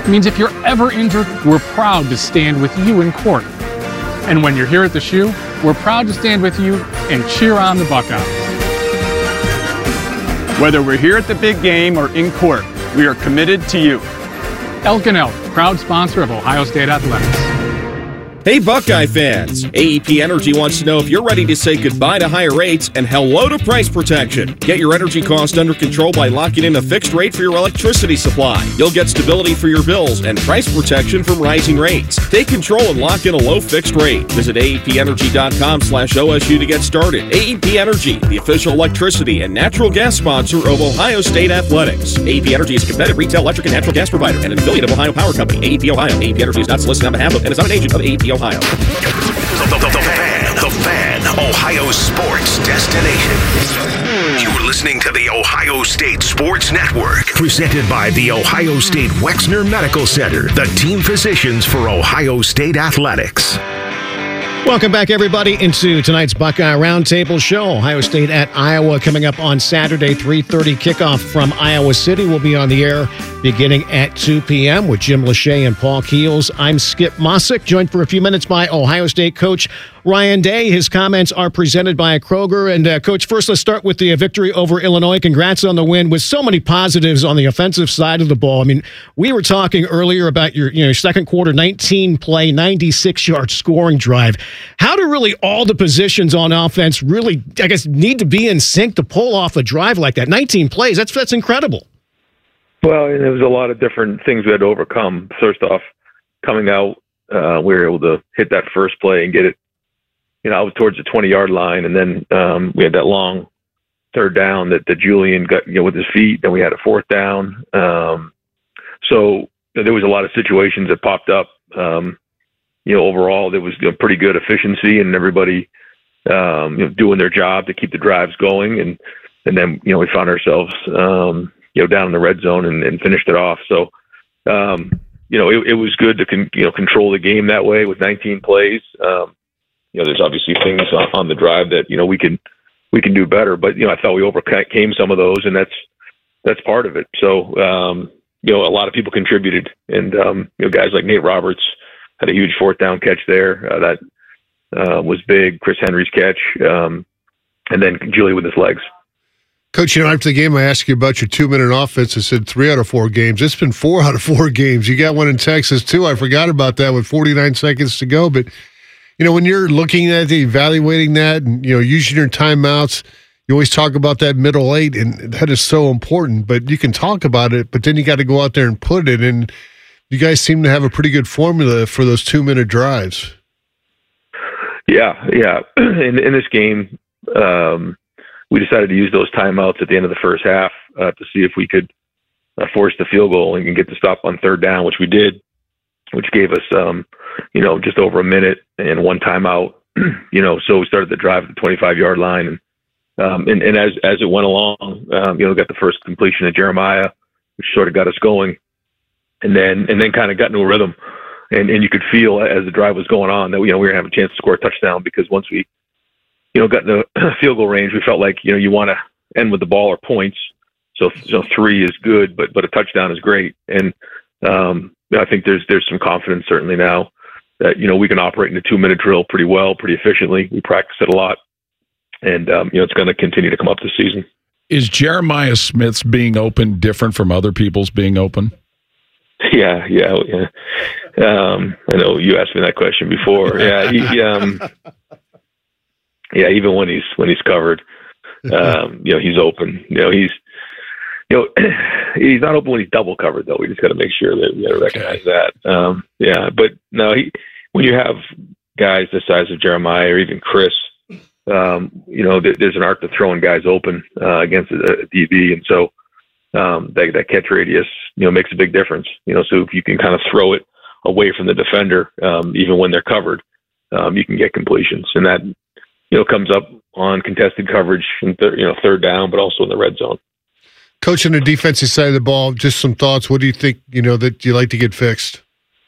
means if you're ever injured, we're proud to stand with you in court. And when you're here at the Shoe, we're proud to stand with you and cheer on the Buckeyes. Whether we're here at the big game or in court, we are committed to you. Elk & Elk, proud sponsor of Ohio State Athletics. Hey Buckeye fans, AEP Energy wants to know if you're ready to say goodbye to higher rates and hello to price protection. Get your energy cost under control by locking in a fixed rate for your electricity supply. You'll get stability for your bills and price protection from rising rates. Take control and lock in a low fixed rate. Visit aepenergy.com/OSU to get started. AEP Energy, the official electricity and natural gas sponsor of Ohio State Athletics. AEP Energy is a competitive retail electric and natural gas provider and an affiliate of Ohio Power Company. AEP Ohio. AEP Energy is not solicited on behalf of and is not an agent of AEP Ohio. The fan, Ohio sports destination. You're listening to the Ohio State Sports Network, presented by the Ohio State Wexner Medical Center, the team physicians for Ohio State Athletics. Welcome back, everybody, into tonight's Buckeye Roundtable show. Ohio State at Iowa coming up on Saturday, 3:30 kickoff from Iowa City. We'll be on the air beginning at 2 p.m. with Jim Lachey and Paul Keels. I'm Skip Mossick, joined for a few minutes by Ohio State coach Ryan Day. His comments are presented by Kroger. And, Coach, first let's start with the victory over Illinois. Congrats on the win with so many positives on the offensive side of the ball. I mean, we were talking earlier about your second quarter 19-play, 96-yard scoring drive. How do really all the positions on offense really, I guess, need to be in sync to pull off a drive like that? 19 plays, that's incredible. Well, there was a lot of different things we had to overcome. First off, coming out, we were able to hit that first play and get it, out towards the 20-yard line. And then we had that long third down that Julian got, with his feet. Then we had a fourth down. So there was a lot of situations that popped up. Overall, there was pretty good efficiency and everybody, doing their job to keep the drives going. And then, we found ourselves, down in the red zone and finished it off. So, it was good to control the game that way with 19 plays. There's obviously things on the drive that, we can do better, but, I thought we overcame some of those, and that's part of it. So, a lot of people contributed, and, guys like Nate Roberts had a huge fourth down catch there. That was big. Chris Henry's catch, and then Julie with his legs. Coach, after the game, I asked you about your 2-minute offense. I said 3 out of 4 games. It's been 4 out of 4 games. You got one in Texas, too. I forgot about that with 49 seconds to go. But, when you're looking at it, evaluating that, and, using your timeouts, you always talk about that middle 8, and that is so important. But you can talk about it, but then you got to go out there and put it. And you guys seem to have a pretty good formula for those 2-minute drives. Yeah. In this game, we decided to use those timeouts at the end of the first half to see if we could force the field goal and get the stop on third down, which we did, which gave us, just over a minute and one timeout. So we started the drive at the 25-yard line, and as it went along, got the first completion of Jeremiah, which sort of got us going, and then kind of got into a rhythm, and you could feel as the drive was going on that we were gonna have a chance to score a touchdown, because once we got in the field goal range, we felt like, you want to end with the ball or points. So 3 is good, but a touchdown is great. And I think there's some confidence certainly now that, we can operate in a 2-minute drill pretty well, pretty efficiently. We practice it a lot. And, it's going to continue to come up this season. Is Jeremiah Smith's being open different from other people's being open? Yeah. I know you asked me that question before. Yeah. Yeah, even when he's covered, he's open. He's not open when he's double covered, though. We just got to make sure that we got to recognize that. But no, when you have guys the size of Jeremiah or even Chris, there's an art to throwing guys open against a DB, and so that catch radius, makes a big difference. So if you can kind of throw it away from the defender, even when they're covered, you can get completions, and that comes up on contested coverage and third down, but also in the red zone. Coach, on the defensive side of the ball, just some thoughts. What do you think, that you like to get fixed?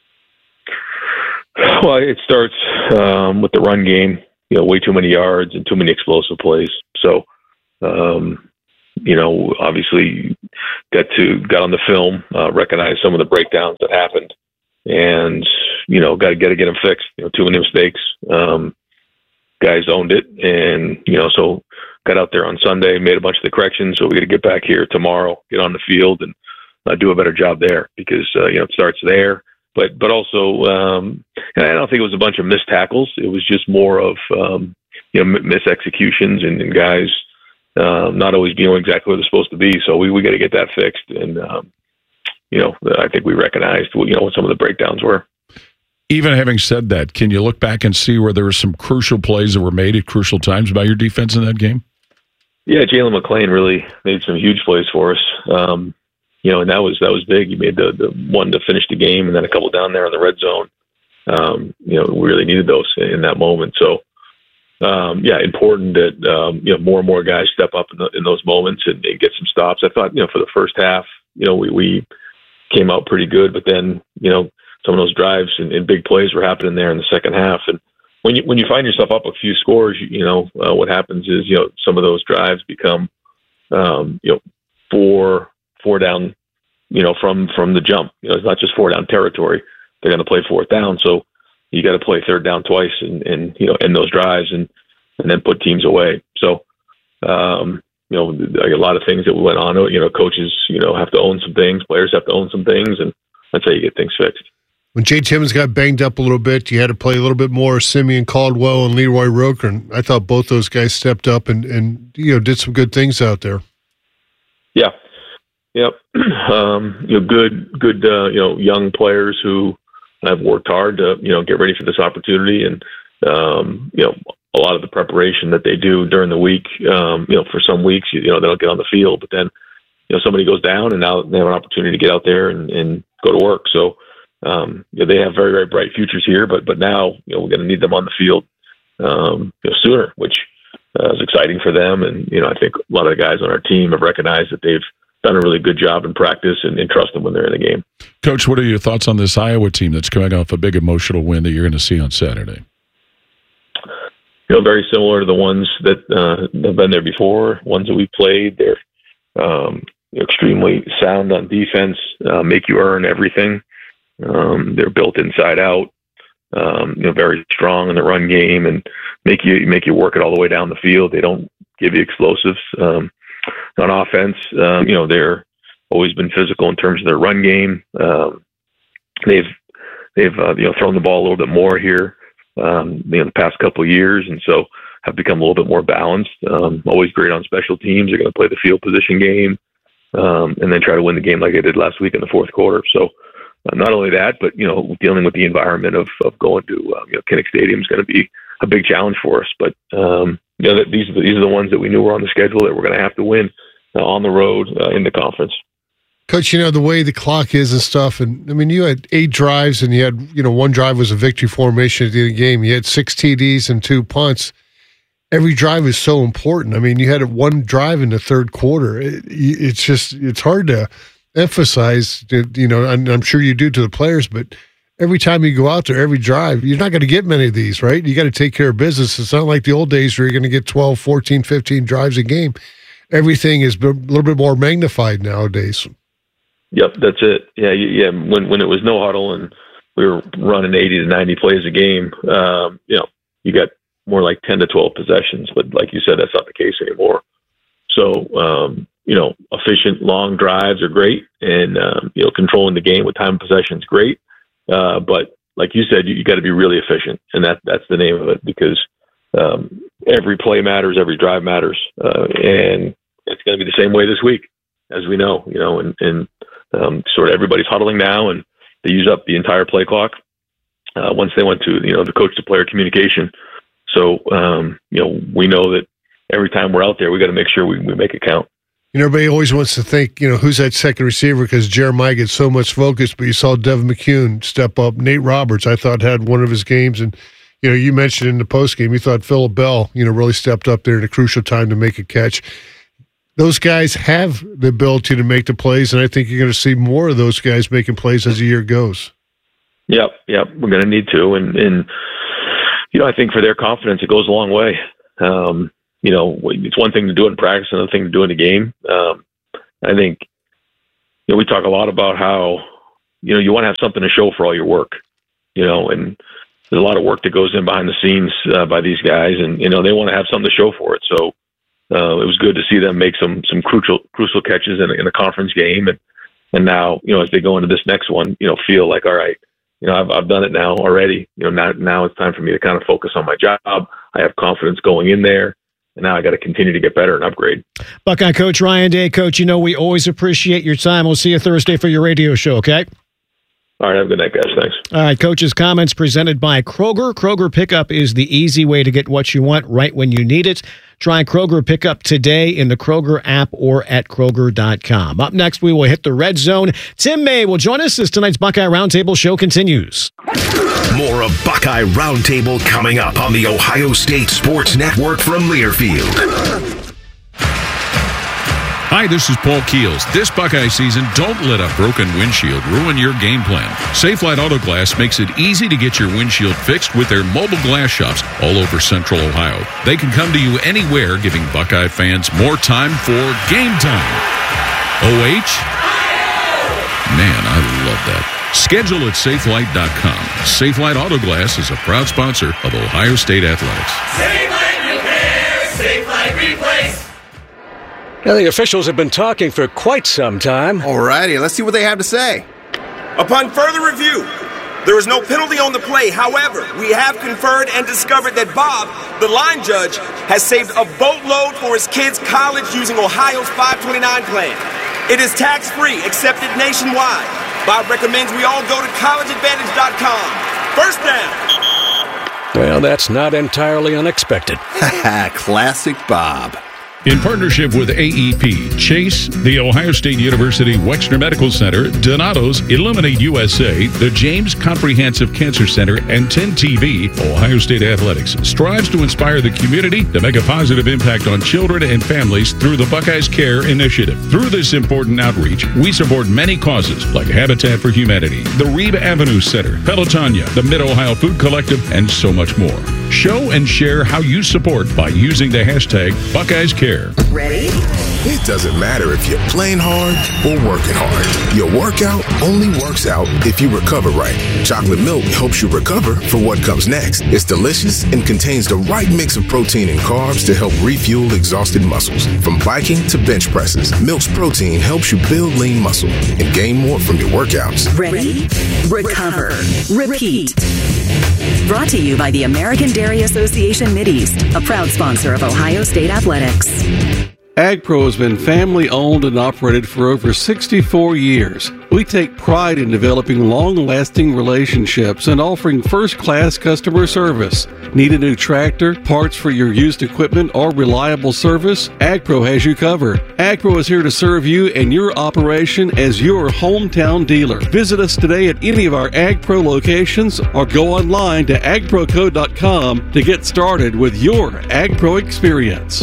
Well, it starts with the run game, way too many yards and too many explosive plays. So, Obviously got on the film, recognized some of the breakdowns that happened, and got to get them fixed. Too many mistakes. Guys owned it, and so got out there on Sunday, made a bunch of the corrections. So we got to get back here tomorrow, get on the field, and do a better job there because it starts there. But also, I don't think it was a bunch of missed tackles. It was just more of missed executions and guys not always being exactly where they're supposed to be. So we got to get that fixed, and I think we recognized what some of the breakdowns were. Even having said that, can you look back and see where there were some crucial plays that were made at crucial times by your defense in that game? Yeah, Jalen McLean really made some huge plays for us. And that was big. He made the one to finish the game, and then a couple down there in the red zone. We really needed those in that moment. So, important that more and more guys step up in those moments and get some stops. I thought for the first half, we came out pretty good, but then some of those drives and big plays were happening there in the second half. And when you find yourself up a few scores, what happens is some of those drives become four down, from the jump. It's not just 4 down territory. They're going to play 4th down, so you got to play 3rd down twice and end those drives and then put teams away. So a lot of things that went on. Coaches have to own some things, players have to own some things, and that's how you get things fixed. When Jay Timmons got banged up a little bit, you had to play a little bit more Simeon Caldwell and Leroy Roker, and I thought both those guys stepped up and did some good things out there. Yeah. Yep. Good young players who have worked hard to, get ready for this opportunity. And, a lot of the preparation that they do during the week, for some weeks, they don't get on the field, but then, somebody goes down and now they have an opportunity to get out there and go to work. So, they have very, very bright futures here, but now, we're going to need them on the field, sooner, which is exciting for them. And, I think a lot of the guys on our team have recognized that they've done a really good job in practice and trust them when they're in the game. Coach, what are your thoughts on this Iowa team that's coming off a big emotional win that you're going to see on Saturday? Very similar to the ones that have been there before, ones that we played. They're extremely sound on defense, make you earn everything. They're built inside out, very strong in the run game and make you work it all the way down the field. They don't give you explosives. On offense, they're always been physical in terms of their run game. They've thrown the ball a little bit more here, the past couple of years, and so have become a little bit more balanced. Always great on special teams. They're going to play the field position game, and then try to win the game like they did last week in the fourth quarter. So not only that, but dealing with the environment of going to Kinnick Stadium is going to be a big challenge for us. But these are the ones that we knew were on the schedule that we're going to have to win on the road in the conference. Coach, the way the clock is and stuff, and I mean, you had 8 drives, and you had, one drive was a victory formation at the end of the game. You had 6 TDs and 2 punts. Every drive is so important. I mean, you had 1 drive in the third quarter. It's hard to emphasize, and I'm sure you do to the players, but every time you go out there, every drive, you're not going to get many of these, right? You got to take care of business. It's not like the old days where you're going to get 12, 14, 15 drives a game. Everything is a little bit more magnified nowadays. Yep, that's it. Yeah. When it was no huddle and we were running 80 to 90 plays a game, you got more like 10 to 12 possessions. But like you said, that's not the case anymore. So, efficient long drives are great, and controlling the game with time of possession is great. But like you said, you got to be really efficient, and that's the name of it, because every play matters, every drive matters, and it's going to be the same way this week, as we know. And sort of everybody's huddling now, and they use up the entire play clock once they went to the coach to player communication. So we know that every time we're out there, we got to make sure we make it count. Everybody always wants to think, who's that second receiver, because Jeremiah gets so much focus, but you saw Devin McCune step up. Nate Roberts, I thought, had one of his games. And, you mentioned in the postgame, you thought Phillip Bell, really stepped up there at a crucial time to make a catch. Those guys have the ability to make the plays, and I think you're going to see more of those guys making plays as the year goes. Yep. We're going to need to. And I think for their confidence, it goes a long way. it's one thing to do it in practice, another thing to do it in a game. I think, we talk a lot about how, you want to have something to show for all your work, and there's a lot of work that goes in behind the scenes by these guys, and, they want to have something to show for it. So it was good to see them make some crucial catches in a conference game. And now, as they go into this next one, feel like, all right, I've done it now already. Now it's time for me to kind of focus on my job. I have confidence going in there. And now I got to continue to get better and upgrade. Buckeye Coach Ryan Day. Coach, we always appreciate your time. We'll see you Thursday for your radio show, okay? All right, have a good night, guys. Thanks. All right, Coach's comments presented by Kroger. Kroger Pickup is the easy way to get what you want right when you need it. Try Kroger Pickup today in the Kroger app or at Kroger.com. Up next, we will hit the red zone. Tim May will join us as tonight's Buckeye Roundtable show continues. More of Buckeye Roundtable coming up on the Ohio State Sports Network from Learfield. Hi, this is Paul Keels. This Buckeye season, don't let a broken windshield ruin your game plan. Safelite Auto Glass makes it easy to get your windshield fixed with their mobile glass shops all over Central Ohio. They can come to you anywhere, giving Buckeye fans more time for game time. OH? Man, I love that. Schedule at safelite.com. Safelite Auto Glass is a proud sponsor of Ohio State Athletics. Safelite Repair, Safelite Replace. Now, the officials have been talking for quite some time. All righty, let's see what they have to say. Upon further review, there is no penalty on the play. However, we have conferred and discovered that Bob, the line judge, has saved a boatload for his kids' college using Ohio's 529 plan. It is tax-free, accepted nationwide. Bob recommends we all go to collegeadvantage.com. First down. Well, that's not entirely unexpected. Classic Bob. In partnership with AEP, Chase, the Ohio State University Wexner Medical Center, Donato's, Illuminate USA, the James Comprehensive Cancer Center, and 10 TV, Ohio State Athletics strives to inspire the community to make a positive impact on children and families through the Buckeyes Care Initiative. Through this important outreach, we support many causes like Habitat for Humanity, the Reeb Avenue Center, Pelotonia, the Mid-Ohio Food Collective, and so much more. Show and share how you support by using the hashtag Buckeyes Care. Ready? It doesn't matter if you're playing hard or working hard. Your workout only works out if you recover right. Chocolate milk helps you recover for what comes next. It's delicious and contains the right mix of protein and carbs to help refuel exhausted muscles. From biking to bench presses, Milk's protein helps you build lean muscle and gain more from your workouts. Ready? Recover. Repeat. Brought to you by the American Dairy Association Mideast, a proud sponsor of Ohio State Athletics. AgPro has been family-owned and operated for over 64 years. We take pride in developing long-lasting relationships and offering first-class customer service. Need a new tractor, parts for your used equipment, or reliable service? AgPro has you covered. AgPro is here to serve you and your operation as your hometown dealer. Visit us today at any of our AgPro locations or go online to agproco.com to get started with your AgPro experience.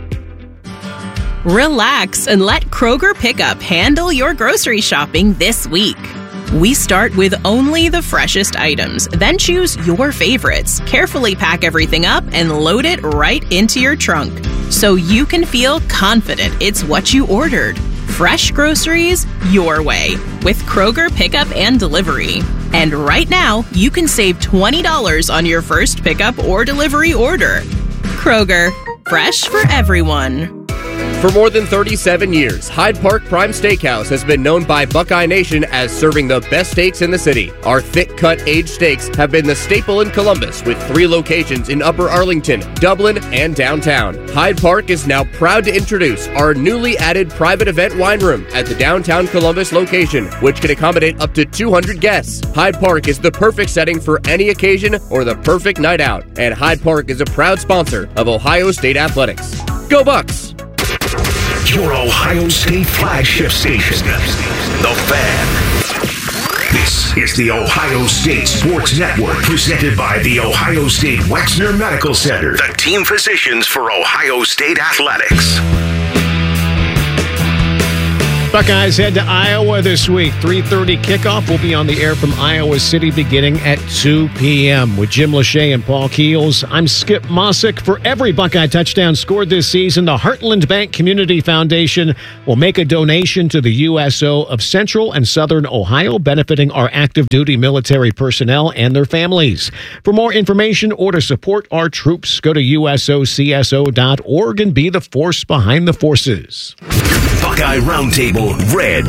Relax and let Kroger Pickup handle your grocery shopping this week. We start with only the freshest items, then choose your favorites, carefully pack everything up, and load it right into your trunk so you can feel confident it's what you ordered. Fresh groceries your way with Kroger Pickup and Delivery. And right now, you can save $20 on your first pickup or delivery order. Kroger, fresh for everyone. For more than 37 years, Hyde Park Prime Steakhouse has been known by Buckeye Nation as serving the best steaks in the city. Our thick-cut aged steaks have been the staple in Columbus with 3 locations in Upper Arlington, Dublin, and downtown. Hyde Park is now proud to introduce our newly added private event wine room at the downtown Columbus location, which can accommodate up to 200 guests. Hyde Park is the perfect setting for any occasion or the perfect night out, and Hyde Park is a proud sponsor of Ohio State Athletics. Go Bucks! Your Ohio State flagship station, The Fan. This is the Ohio State Sports Network, presented by the Ohio State Wexner Medical Center, the team physicians for Ohio State Athletics. Buckeyes head to Iowa this week. 3:30 kickoff. Will be on the air from Iowa City beginning at 2 p.m. With Jim Lachey and Paul Keels, I'm Skip Mossick. For every Buckeye touchdown scored this season, the Heartland Bank Community Foundation will make a donation to the USO of Central and Southern Ohio, benefiting our active duty military personnel and their families. For more information or to support our troops, go to usocso.org and be the force behind the forces. Buckeye Roundtable Red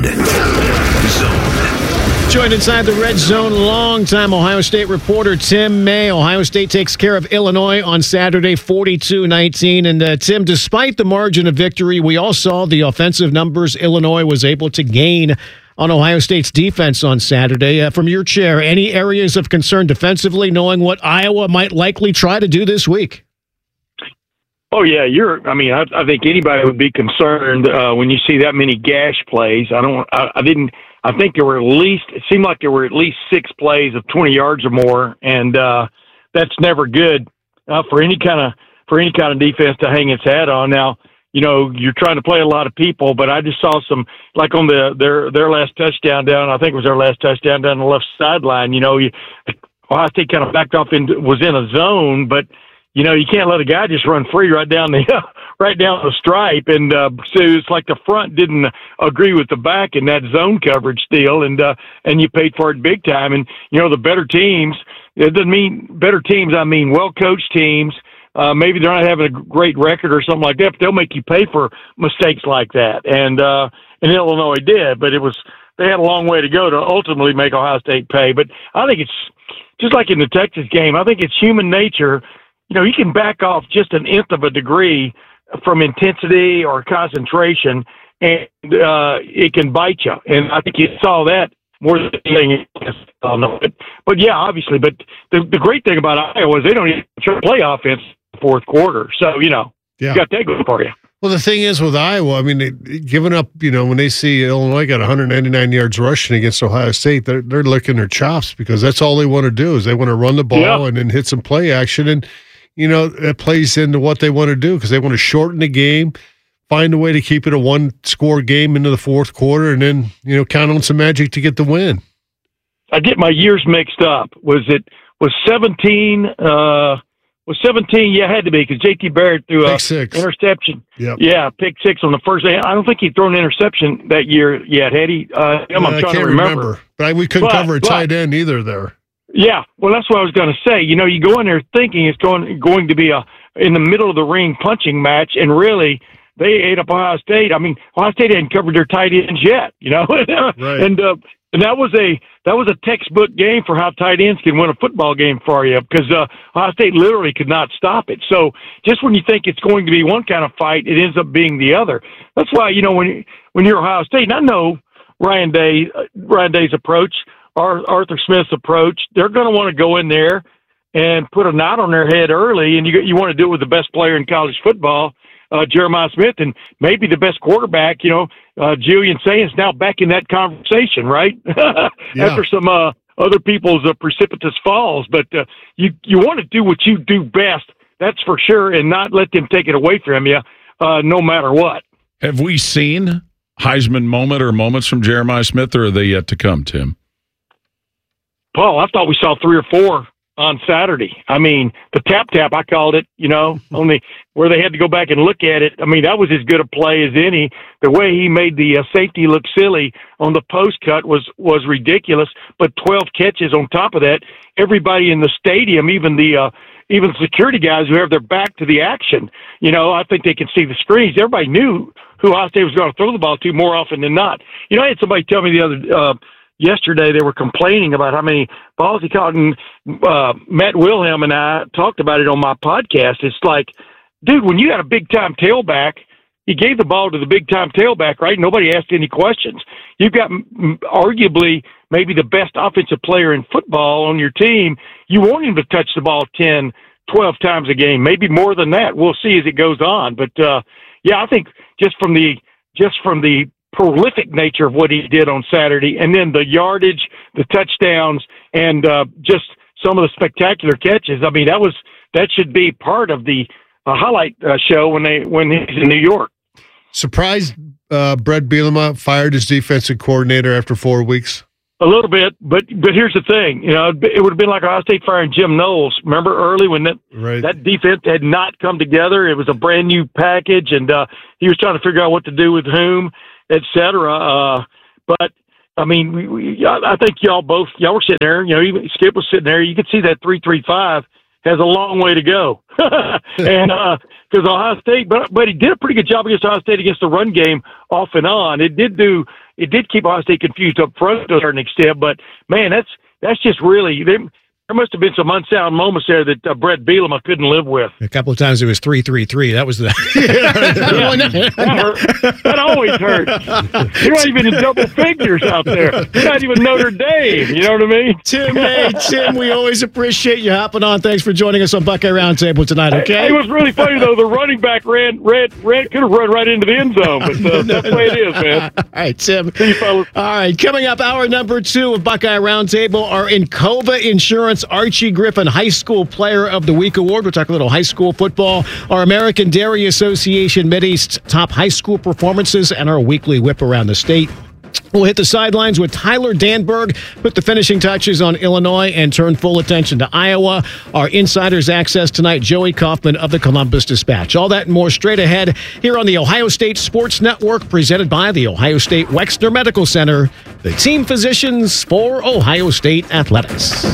Zone. Joined inside the Red Zone, longtime Ohio State reporter Tim May. Ohio State takes care of Illinois on Saturday, 42-19. And Tim, despite the margin of victory, we all saw the offensive numbers Illinois was able to gain on Ohio State's defense on Saturday. From your chair, any areas of concern defensively, knowing what Iowa might likely try to do this week? Oh yeah, I think anybody would be concerned when you see that many gash plays. I think there were it seemed like there were at least 6 plays of 20 yards or more, and that's never good for any kind of defense to hang its hat on. Now, you're trying to play a lot of people, but I just saw some, like on their last touchdown down, I think it was their last touchdown down the left sideline. Ohio State kind of backed off and was in a zone, but you can't let a guy just run free right down the stripe. And so it's like the front didn't agree with the back in that zone coverage deal, and you paid for it big time. And the better teams, it doesn't mean better teams. I mean well-coached teams. Maybe they're not having a great record or something like that, but they'll make you pay for mistakes like that. And Illinois did, but they had a long way to go to ultimately make Ohio State pay. But I think it's just like in the Texas game. I think it's human nature. You can back off just an nth of a degree from intensity or concentration, and it can bite you. And I think you saw that more than anything else. But yeah, obviously. But the great thing about Iowa is they don't even try to play offense in the fourth quarter. So, you got that going for you. Well, the thing is with Iowa, giving up, when they see Illinois got 199 yards rushing against Ohio State, they're licking their chops because that's all they want to do is they want to run the ball and then hit some play action. And it plays into what they want to do because they want to shorten the game, find a way to keep it a one-score game into the fourth quarter, and then, count on some magic to get the win. I get my years mixed up. Was 17? Was 17? Yeah, it had to be because J.T. Barrett threw a interception. Yep. Yeah, pick 6 on the first day. I don't think he'd thrown an interception that year yet, had he? I'm trying to remember. But we couldn't cover a tight end either there. Yeah, well, that's what I was going to say. You go in there thinking it's going to be in the middle of the ring punching match, and really they ate up Ohio State. Ohio State hadn't covered their tight ends yet, Right. And that was a textbook game for how tight ends can win a football game for you because Ohio State literally could not stop it. So just when you think it's going to be one kind of fight, it ends up being the other. That's why when you're Ohio State, and I know Ryan Day's approach. Arthur Smith's approach, they're going to want to go in there and put a knot on their head early, and you want to do it with the best player in college football, Jeremiah Smith, and maybe the best quarterback, Julian Sainz now back in that conversation, right? After some other people's precipitous falls. But you want to do what you do best, that's for sure, and not let them take it away from you no matter what. Have we seen Heisman moment or moments from Jeremiah Smith, or are they yet to come, Tim? Paul, I thought we saw 3 or 4 on Saturday. The tap, I called it, only where they had to go back and look at it. That was as good a play as any. The way he made the safety look silly on the post cut was ridiculous, but 12 catches on top of that. Everybody in the stadium, even the security guys who have their back to the action, I think they can see the screens. Everybody knew who Ohio State was going to throw the ball to more often than not. I had somebody tell me the other yesterday they were complaining about how many balls he caught, and Matt Wilhelm and I talked about it on my podcast. It's like, dude, when you got a big-time tailback, he gave the ball to the big-time tailback, right? Nobody asked any questions. You've got arguably maybe the best offensive player in football on your team. You want him to touch the ball 10, 12 times a game, maybe more than that. We'll see as it goes on. But, I think just from the prolific nature of what he did on Saturday, and then the yardage, the touchdowns, and just some of the spectacular catches. That should be part of the highlight show when he's in New York. Surprised Brett Bielema fired his defensive coordinator after 4 weeks? A little bit, but here's the thing. It would have been like Ohio State firing Jim Knowles. Remember early when that defense had not come together? It was a brand new package, and he was trying to figure out what to do with whom, et cetera. But I mean, I think y'all were sitting there. Even Skip was sitting there. You could see that 3-3-5 has a long way to go, and because Ohio State, but he did a pretty good job against Ohio State against the run game off and on. It did keep Ohio State confused up front to a certain extent, but man, that's just really there must have been some unsound moments there that Brett Bielema couldn't live with. A couple of times it was 3-3-3. That was the that always hurts. You're not even in double figures out there. You're not even Notre Dame. You know what I mean? Tim, we always appreciate you hopping on. Thanks for joining us on Buckeye Roundtable tonight. Okay. It was really funny though. The running back ran could have run right into the end zone, but that's the way it is, man. All right, Tim. See you, fellas. All right, coming up, hour number 2 of Buckeye Roundtable, our Encova Insurance Archie Griffin High School Player of the Week Award. We'll talk a little high school football, our American Dairy Association Mideast top high school performances, and our weekly whip around the state. We'll hit the sidelines with Tyler Danberg, put the finishing touches on Illinois, and turn full attention to Iowa. Our Insiders Access tonight, Joey Kaufman of the Columbus Dispatch. All that and more straight ahead here on the Ohio State Sports Network, presented by the Ohio State Wexner Medical Center, the team physicians for Ohio State Athletics.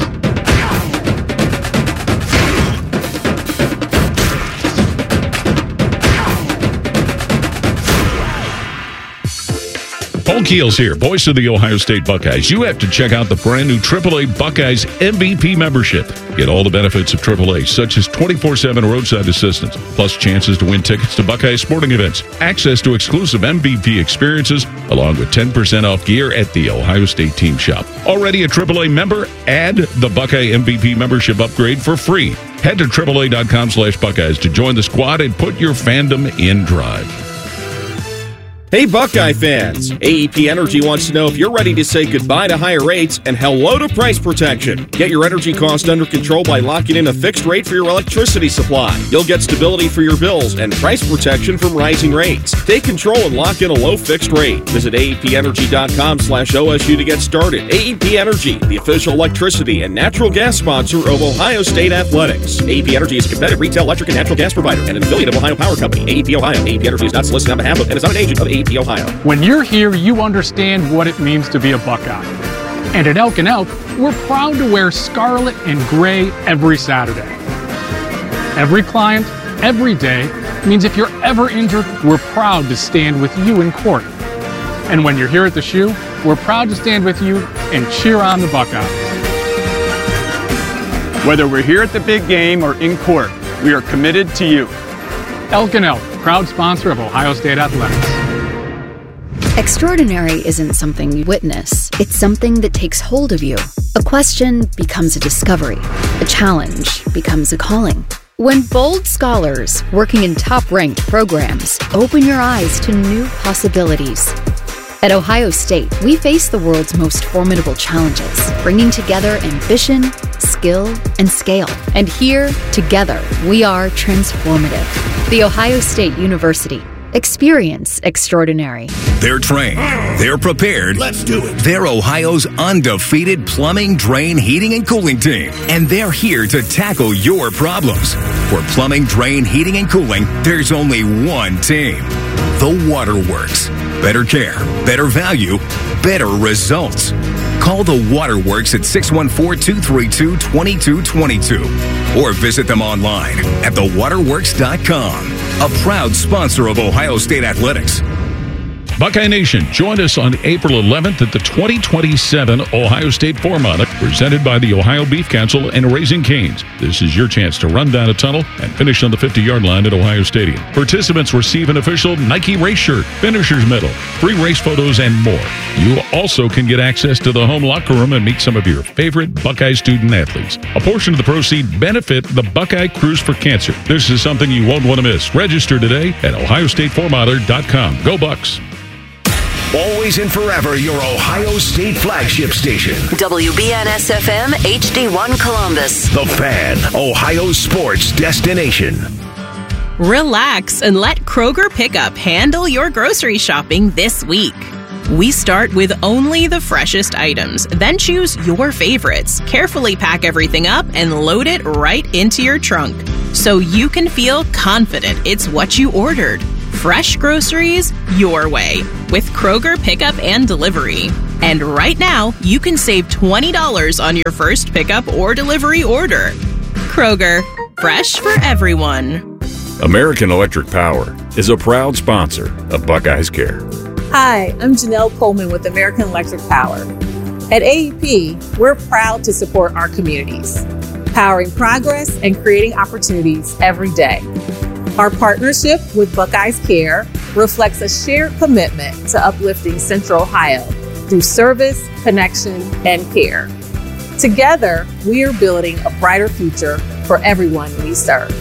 Paul Keels here, voice of the Ohio State Buckeyes. You have to check out the brand new AAA Buckeyes MVP membership. Get all the benefits of AAA, such as 24/7 roadside assistance, plus chances to win tickets to Buckeye sporting events, access to exclusive MVP experiences, along with 10% off gear at the Ohio State Team Shop. Already a AAA member? Add the Buckeye MVP membership upgrade for free. Head to AAA.com/Buckeyes to join the squad and put your fandom in drive. Hey, Buckeye fans! AEP Energy wants to know if you're ready to say goodbye to higher rates and hello to price protection. Get your energy cost under control by locking in a fixed rate for your electricity supply. You'll get stability for your bills and price protection from rising rates. Take control and lock in a low fixed rate. Visit AEPenergy.com/OSU to get started. AEP Energy, the official electricity and natural gas sponsor of Ohio State Athletics. AEP Energy is a competitive retail electric and natural gas provider and an affiliate of Ohio Power Company. AEP Ohio. AEP Energy is not solicited on behalf of and is not an agent of AEP Ohio. When you're here, you understand what it means to be a Buckeye. And at Elk & Elk, we're proud to wear scarlet and gray every Saturday. Every client, every day, means if you're ever injured, we're proud to stand with you in court. And when you're here at the shoe, we're proud to stand with you and cheer on the Buckeyes. Whether we're here at the big game or in court, we are committed to you. Elk & Elk, proud sponsor of Ohio State Athletics. Extraordinary isn't something you witness. It's something that takes hold of you. A question becomes a discovery. A challenge becomes a calling. When bold scholars working in top-ranked programs open your eyes to new possibilities. At Ohio State, we face the world's most formidable challenges, bringing together ambition, skill, and scale. And here, together, we are transformative. The Ohio State University. Experience extraordinary. They're trained. They're prepared. Let's do it. They're Ohio's undefeated plumbing, drain, heating, and cooling team. And they're here to tackle your problems. For plumbing, drain, heating, and cooling, there's only one team. The Waterworks. Better care, better value, better results. Call the Waterworks at 614-232-2222 or visit them online at thewaterworks.com. A proud sponsor of Ohio State Athletics. Buckeye Nation, join us on April 11th at the 2027 Ohio State Four-Mile, presented by the Ohio Beef Council and Raising Cane's. This is your chance to run down a tunnel and finish on the 50-yard line at Ohio Stadium. Participants receive an official Nike race shirt, finisher's medal, free race photos, and more. You also can get access to the home locker room and meet some of your favorite Buckeye student athletes. A portion of the proceeds benefit the Buckeye Cruise for Cancer. This is something you won't want to miss. Register today at ohiostatefourmiler.com. Go Bucks! Always and forever your Ohio State flagship station. WBNS-FM HD1 Columbus. The Fan, Ohio sports destination. Relax and let Kroger Pickup handle your grocery shopping this week. We start with only the freshest items, then choose your favorites, carefully pack everything up, and load it right into your trunk so you can feel confident it's what you ordered. Fresh groceries your way with Kroger Pickup and Delivery. And right now, you can save $20 on your first pickup or delivery order. Kroger, fresh for everyone. American Electric Power is a proud sponsor of Buckeyes Care. Hi, I'm Janelle Coleman with American Electric Power. At AEP, we're proud to support our communities, powering progress and creating opportunities every day. Our partnership with Buckeyes Care reflects a shared commitment to uplifting Central Ohio through service, connection, and care. Together, we are building a brighter future for everyone we serve.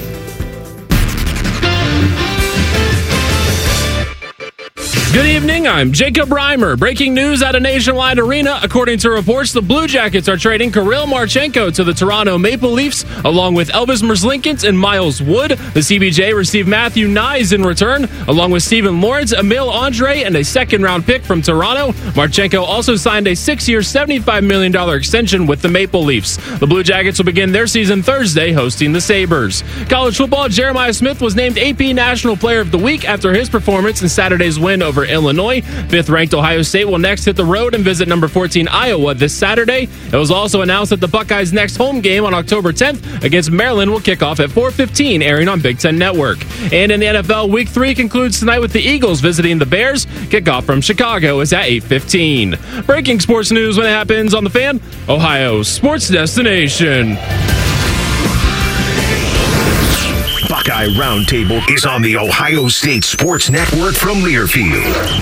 Good evening, I'm Jacob Reimer. Breaking news at a Nationwide Arena. According to reports, the Blue Jackets are trading Kirill Marchenko to the Toronto Maple Leafs, along with Elvis Merzlikins and Miles Wood. The CBJ received Matthew Nyes in return, along with Steven Lawrence, Emile Andre, and a second-round pick from Toronto. Marchenko also signed a 6-year, $75 million extension with the Maple Leafs. The Blue Jackets will begin their season Thursday, hosting the Sabres. College football, Jeremiah Smith was named AP National Player of the Week after his performance in Saturday's win over Illinois. 5th-ranked Ohio State will next hit the road and visit number 14 Iowa this Saturday. It was also announced that the Buckeyes' next home game on October 10th against Maryland will kick off at 4:15, airing on Big Ten Network. And in the NFL, Week 3 concludes tonight with the Eagles visiting the Bears. Kickoff from Chicago is at 8:15. Breaking sports news when it happens on The Fan, Ohio's sports destination. Buckeye Roundtable is on the Ohio State Sports Network from Learfield.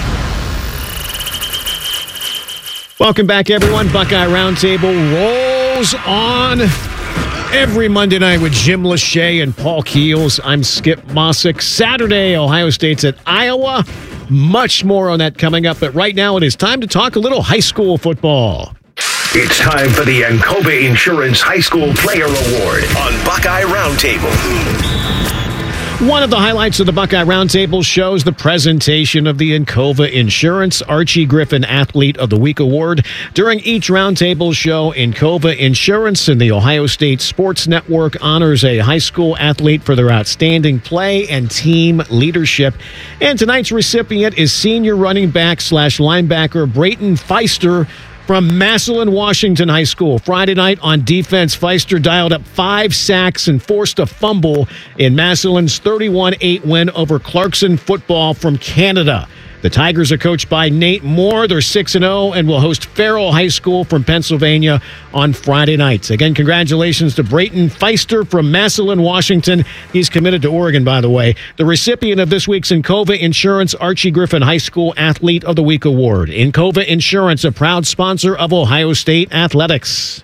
Welcome back, everyone. Buckeye Roundtable rolls on every Monday night with Jim Lachey and Paul Keels. I'm Skip Mossick. Saturday, Ohio State's at Iowa. Much more on that coming up, but right now it is time to talk a little high school football. It's time for the Encova Insurance High School Player Award on Buckeye Roundtable. One of the highlights of the Buckeye Roundtable shows the presentation of the Encova Insurance Archie Griffin Athlete of the Week Award. During each Roundtable show, Encova Insurance and the Ohio State Sports Network honors a high school athlete for their outstanding play and team leadership. And tonight's recipient is senior running back / linebacker Brayton Feister from Massillon, Washington High School. Friday night on defense, Feister dialed up 5 sacks and forced a fumble in Massillon's 31-8 win over Clarkson football from Canada. The Tigers are coached by Nate Moore. They're 6-0 and will host Farrell High School from Pennsylvania on Friday nights. Again, congratulations to Brayton Feister from Massillon, Washington. He's committed to Oregon, by the way. The recipient of this week's Encova Insurance Archie Griffin High School Athlete of the Week Award. Encova Insurance, a proud sponsor of Ohio State Athletics.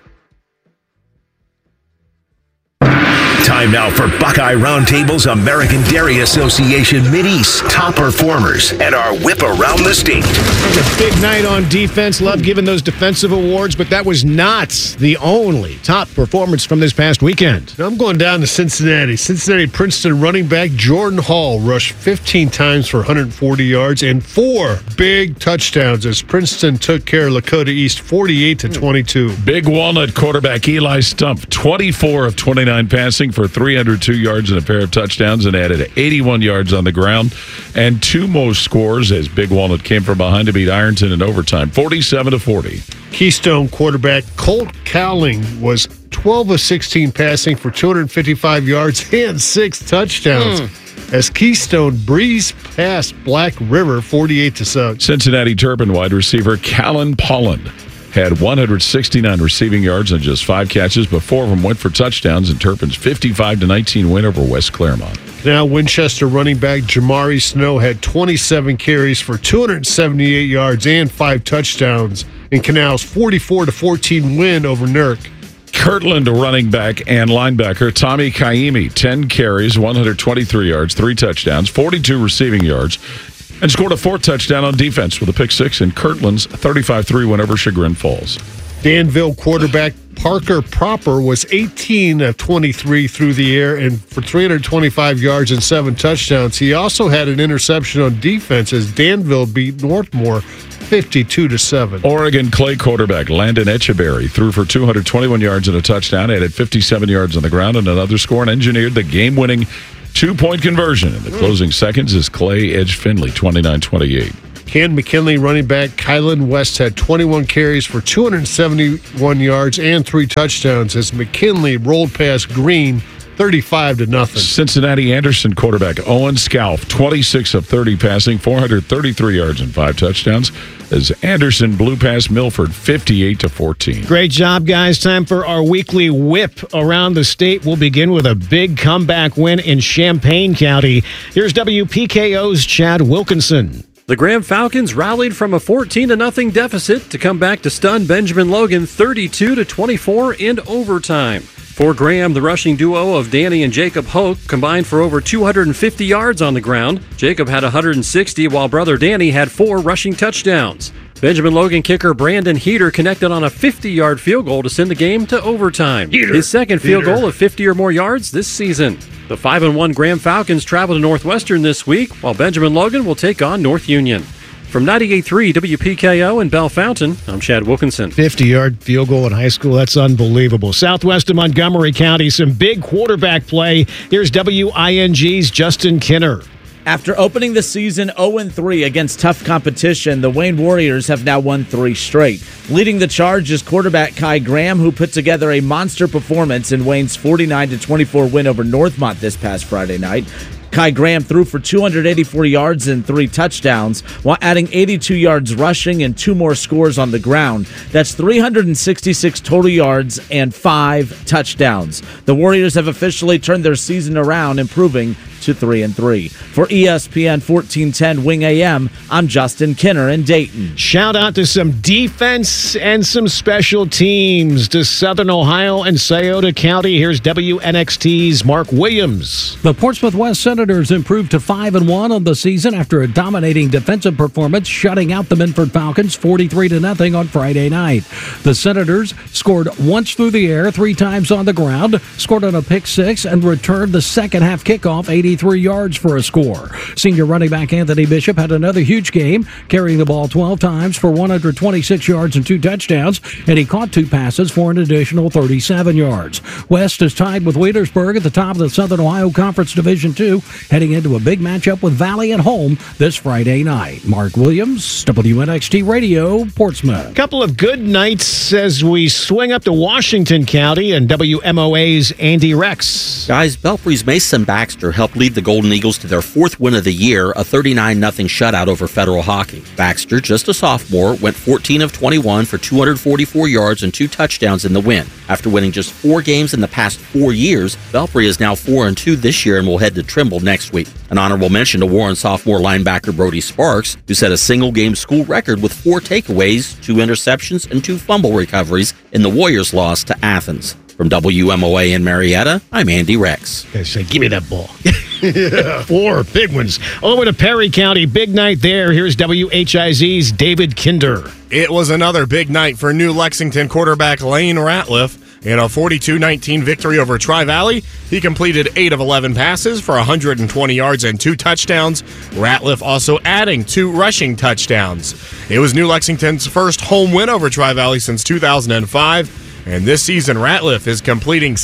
Time now for Buckeye Roundtable's American Dairy Association Mideast top performers and our whip around the state. It was a big night on defense. Love giving those defensive awards, but that was not the only top performance from this past weekend. Now I'm going down to Cincinnati. Cincinnati Princeton running back Jordan Hall rushed 15 times for 140 yards and 4 big touchdowns as Princeton took care of Lakota East 48-22. Big Walnut quarterback Eli Stumpf, 24 of 29 passing for 302 yards and a pair of touchdowns, and added 81 yards on the ground and 2 most scores as Big Walnut came from behind to beat Ironton in overtime, 47-40. Keystone quarterback Colt Cowling was 12 of 16 passing for 255 yards and 6 touchdowns. As Keystone breezed past Black River 48-7. Cincinnati Turpin wide receiver Callan Polland had 169 receiving yards on just 5 catches, but 4 of them went for touchdowns in Turpin's 55-19 win over West Claremont. Now Winchester running back Jamari Snow had 27 carries for 278 yards and 5 touchdowns in Canal's 44-14 win over Nurk. Kirtland running back and linebacker Tommy Kaimi, 10 carries, 123 yards, 3 touchdowns, 42 receiving yards, and scored a 4th touchdown on defense with a pick 6 in Kirtland's 35-3 win over Chagrin Falls. Danville quarterback Parker Proper was 18 of 23 through the air and for 325 yards and 7 touchdowns. He also had an interception on defense as Danville beat Northmore 52-7. Oregon Clay quarterback Landon Echeverry threw for 221 yards and a touchdown, added 57 yards on the ground and another score, and engineered the game-winning 2-point conversion. In the closing seconds as Clay edged Findlay 29-28. Ken McKinley running back Kylan West had 21 carries for 271 yards and 3 touchdowns as McKinley rolled past Green 35-0. Cincinnati Anderson quarterback Owen Scalf, 26 of 30 passing, 433 yards and 5 touchdowns as Anderson blew past Milford 58-14. Great job, guys. Time for our weekly whip around the state. We'll begin with a big comeback win in Champaign County. Here's WPKO's Chad Wilkinson. The Graham Falcons rallied from a 14-0 deficit to come back to stun Benjamin Logan 32-24 in overtime. For Graham, the rushing duo of Danny and Jacob Hoke combined for over 250 yards on the ground. Jacob had 160, while brother Danny had 4 rushing touchdowns. Benjamin Logan kicker Brandon Heater connected on a 50-yard field goal to send the game to overtime. His second field goal of 50 or more yards this season. The 5-1 Graham Falcons travel to Northwestern this week, while Benjamin Logan will take on North Union. From 98.3 WPKO in Bell Fountain, I'm Chad Wilkinson. 50-yard field goal in high school, that's unbelievable. Southwest of Montgomery County, some big quarterback play. Here's WING's Justin Kinner. After opening the season 0-3 against tough competition, the Wayne Warriors have now won 3 straight. Leading the charge is quarterback Kai Graham, who put together a monster performance in Wayne's 49-24 win over Northmont this past Friday night. Kai Graham threw for 284 yards and 3 touchdowns, while adding 82 yards rushing and 2 more scores on the ground. That's 366 total yards and 5 touchdowns. The Warriors have officially turned their season around, improving to 3-3. For ESPN 1410 Wing AM, I'm Justin Kinner in Dayton. Shout out to some defense and some special teams to Southern Ohio and Scioto County. Here's WNXT's Mark Williams. The Portsmouth West Senators improved to 5-1 on the season after a dominating defensive performance, shutting out the Minford Falcons 43-0 on Friday night. The Senators scored once through the air, 3 times on the ground, scored on a pick 6, and returned the second half kickoff 83 yards for a score. Senior running back Anthony Bishop had another huge game, carrying the ball 12 times for 126 yards and 2 touchdowns, and he caught 2 passes for an additional 37 yards. West is tied with Wheelersburg at the top of the Southern Ohio Conference Division II, heading into a big matchup with Valley at home this Friday night. Mark Williams, WNXT Radio, Portsmouth. A couple of good nights as we swing up to Washington County and WMOA's Andy Rex. Guys, Belfry's Mason Baxter helped lead the Golden Eagles to their 4th win of the year, a 39-0 shutout over Federal Hockey. Baxter, just a sophomore, went 14 of 21 for 244 yards and 2 touchdowns in the win. After winning just 4 games in the past 4 years, Belfry is now 4-2 this year and will head to Trimble next week. An honorable mention to Warren sophomore linebacker Brody Sparks, who set a single-game school record with 4 takeaways, 2 interceptions, and 2 fumble recoveries in the Warriors' loss to Athens. From WMOA in Marietta, I'm Andy Rex. They say, give me that ball. Yeah. 4 big ones. Over to Perry County, big night there. Here's WHIZ's David Kinder. It was another big night for New Lexington quarterback Lane Ratliff. In a 42-19 victory over Tri-Valley, he completed 8 of 11 passes for 120 yards and 2 touchdowns, Ratliff also adding 2 rushing touchdowns. It was New Lexington's first home win over Tri-Valley since 2005. And this season, Ratliff is completing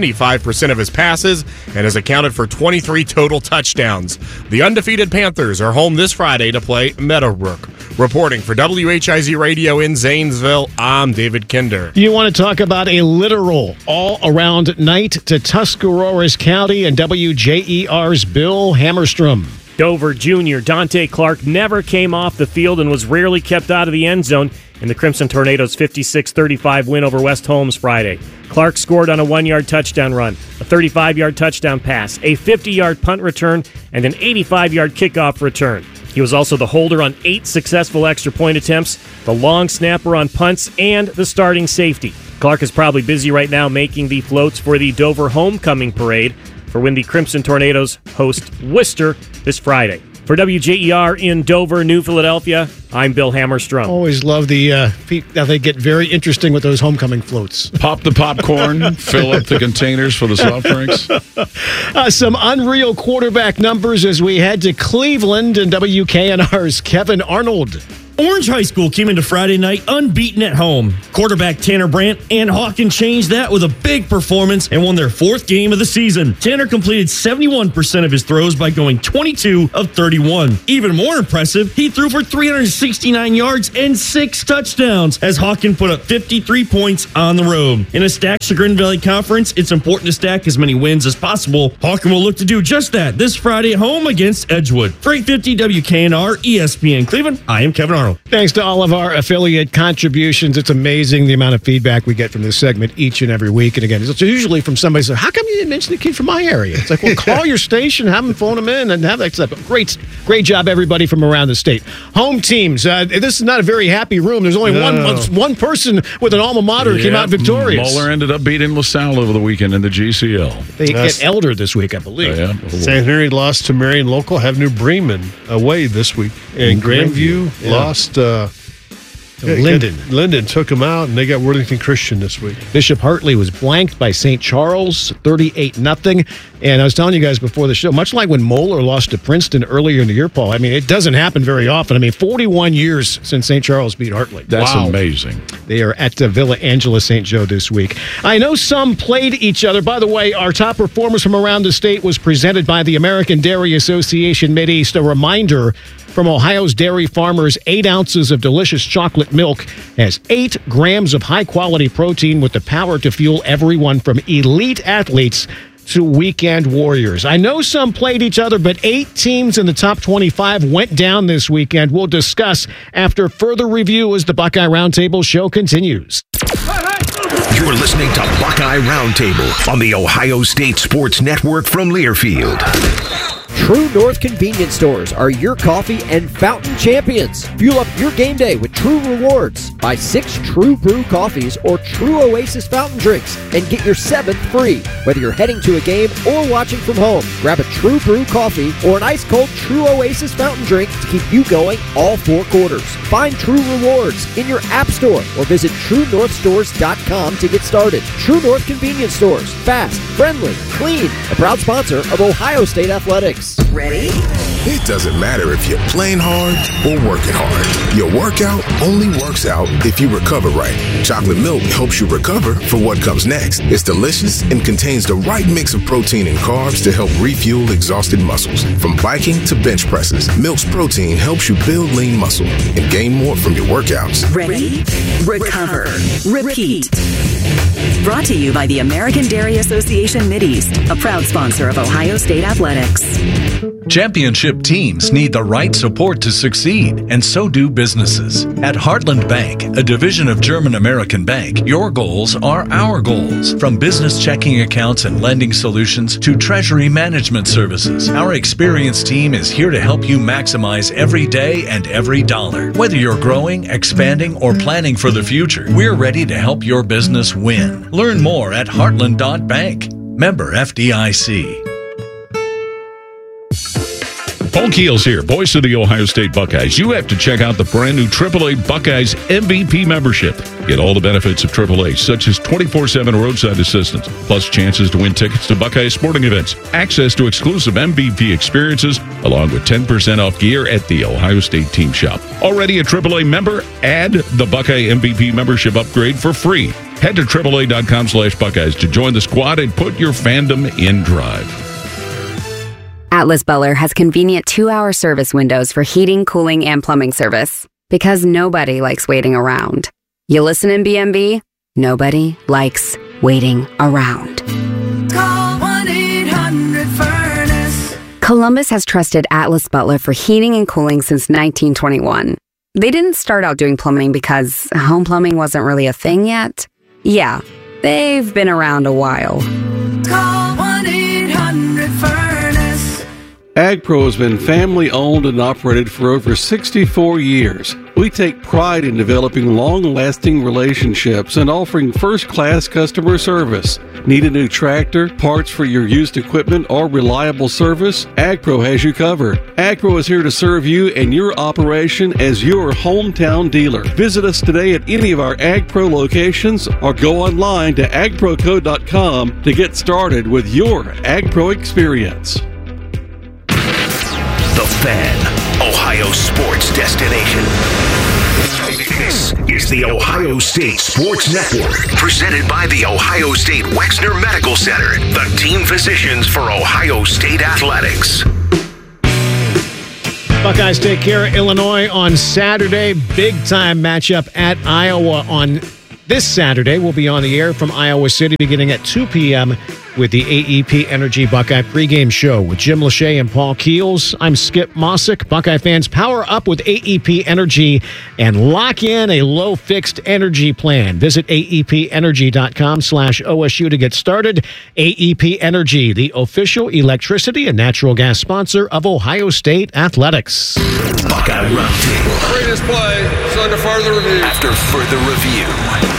75% of his passes and has accounted for 23 total touchdowns. The undefeated Panthers are home this Friday to play Meadowbrook. Reporting for WHIZ Radio in Zanesville, I'm David Kinder. You want to talk about a literal all-around night to Tuscarawas County and WJER's Bill Hammerstrom. Dover Jr. Dante Clark never came off the field and was rarely kept out of the end zone in the Crimson Tornadoes' 56-35 win over West Holmes Friday. Clark scored on a 1-yard touchdown run, a 35-yard touchdown pass, a 50-yard punt return, and an 85-yard kickoff return. He was also the holder on 8 successful extra point attempts, the long snapper on punts, and the starting safety. Clark is probably busy right now making the floats for the Dover Homecoming Parade for when the Crimson Tornadoes host Worcester this Friday. For WJER in Dover, New Philadelphia, I'm Bill Hammerstrom. Always love how they get very interesting with those homecoming floats. Pop the popcorn, fill up the containers for the soft drinks. Some unreal quarterback numbers as we head to Cleveland, and WKNR's Kevin Arnold. Orange High School came into Friday night unbeaten at home. Quarterback Tanner Brandt and Hawkins changed that with a big performance and won their 4th game of the season. Tanner completed 71% of his throws by going 22 of 31. Even more impressive, he threw for 369 yards and 6 touchdowns as Hawkins put up 53 points on the road. In a stacked Chagrin Valley Conference, it's important to stack as many wins as possible. Hawkins will look to do just that this Friday at home against Edgewood. For 850 WKNR ESPN Cleveland, I am Kevin Arnold. Thanks to all of our affiliate contributions. It's amazing the amount of feedback we get from this segment each and every week. And again, it's usually from somebody who says, how come you didn't mention the kid from my area? It's like, well, call your station, have them phone them in, and have that stuff. Great job, everybody from around the state. Home teams. This is not a very happy room. There's only one person with an alma mater who came out victorious. Moeller ended up beating LaSalle over the weekend in the GCL. They get Elder this week, I believe. Yeah. St. Henry lost to Marion Local, have New Bremen away this week. And Grandview lost to Linden. Linden took them out, and they got Worthington Christian this week. Bishop Hartley was blanked by St. Charles, 38-0. And I was telling you guys before the show, much like when Moeller lost to Princeton earlier in the year, Paul, I mean, it doesn't happen very often. I mean, 41 years since St. Charles beat Hartley. That's amazing. They are at Villa Angela St. Joe this week. I know some played each other. By the way, our top performers from around the state was presented by the American Dairy Association Mideast. A reminder from Ohio's dairy farmers, 8 ounces of delicious chocolate milk has 8 grams of high-quality protein with the power to fuel everyone from elite athletes to weekend warriors. I know some played each other, but 8 teams in the top 25 went down this weekend. We'll discuss after further review as the Buckeye Roundtable show continues. You're listening to Buckeye Roundtable on the Ohio State Sports Network from Learfield. True North convenience stores are your coffee and fountain champions. Fuel up your game day with True Rewards. Buy 6 True Brew coffees or True Oasis fountain drinks and get your 7th free. Whether you're heading to a game or watching from home, grab a True Brew coffee or an ice-cold True Oasis fountain drink to keep you going all 4 quarters. Find True Rewards in your app store or visit TrueNorthStores.com to get started. True North convenience stores. Fast, friendly, clean. A proud sponsor of Ohio State Athletics. Ready? It doesn't matter if you're playing hard or working hard. Your workout only works out if you recover right. Chocolate milk helps you recover for what comes next. It's delicious and contains the right mix of protein and carbs to help refuel exhausted muscles. From biking to bench presses, Milk's protein helps you build lean muscle and gain more from your workouts. Ready? Recover. Repeat. Brought to you by the American Dairy Association Mideast, a proud sponsor of Ohio State Athletics. Championship teams need the right support to succeed, and so do businesses. At Heartland Bank, a division of German American Bank, your goals are our goals. From business checking accounts and lending solutions to treasury management services, our experienced team is here to help you maximize every day and every dollar. Whether you're growing, expanding, or planning for the future, we're ready to help your business win. Learn more at heartland.bank. Member FDIC. Paul Keels here, voice of the Ohio State Buckeyes. You have to check out the brand new AAA Buckeyes MVP membership. Get all the benefits of AAA, such as 24/7 roadside assistance, plus chances to win tickets to Buckeye sporting events, access to exclusive MVP experiences, along with 10% off gear at the Ohio State Team Shop. Already a AAA member? Add the Buckeye MVP membership upgrade for free. Head to AAA.com/Buckeyes to join the squad and put your fandom in drive. Atlas Butler has convenient 2-hour service windows for heating, cooling, and plumbing service. Because nobody likes waiting around. You listen in BMB? Nobody likes waiting around. Call 1-800-FURNACE. Columbus has trusted Atlas Butler for heating and cooling since 1921. They didn't start out doing plumbing because home plumbing wasn't really a thing yet. Yeah, they've been around a while. Call 1-800-FURNACE. AgPro has been family owned and operated for over 64 years. We take pride in developing long-lasting relationships and offering first-class customer service. Need a new tractor, parts for your used equipment, or reliable service? AgPro has you covered. AgPro is here to serve you and your operation as your hometown dealer. Visit us today at any of our AgPro locations or go online to agproco.com to get started with your AgPro experience. The Fan, Ohio sports destination. This is the Ohio State Sports Network, presented by the Ohio State Wexner Medical Center, the team physicians for Ohio State athletics. Buckeyes take care of Illinois on Saturday. Big-time matchup at Iowa on this Saturday. We'll be on the air from Iowa City beginning at 2 p.m. with the AEP Energy Buckeye pregame show with Jim Lachey and Paul Keels. I'm Skip Mossick. Buckeye fans, power up with AEP Energy and lock in a low fixed energy plan. Visit aepenergy.com/OSU to get started. AEP Energy, the official electricity and natural gas sponsor of Ohio State athletics. Buckeye Roundtable. Greatest play is under further review. After further review.